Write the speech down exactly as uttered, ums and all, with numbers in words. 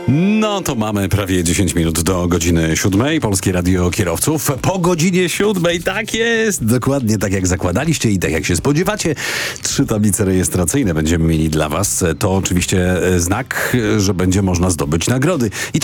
No to mamy prawie dziesięć minut do godziny siódmej. Polskie Radio Kierowców po godzinie siódmej. Tak jest, dokładnie tak jak zakładaliście i tak jak się spodziewacie. Trzy tablice rejestracyjne będziemy mieli dla was. To oczywiście znak, że będzie można zdobyć nagrody. I